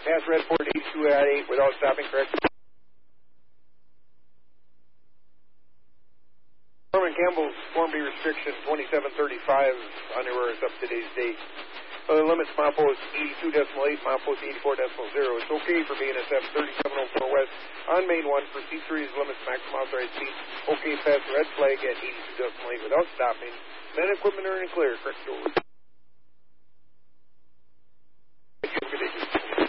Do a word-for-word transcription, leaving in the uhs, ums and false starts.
Pass red Ford eighty-two at eight without stopping, correct? Norman Campbell's Form B restriction twenty-seven thirty-five underwear is up to today's date. Uh, limits milepost eighty-two decimal eight, milepost eighty-four decimal zero. It's okay for B N S F thirty-seven oh four West on Main one for C three is limits maximum authorized speed. Okay, pass the red flag at eighty-two decimal eight without stopping. Then equipment are in clear. Correct over.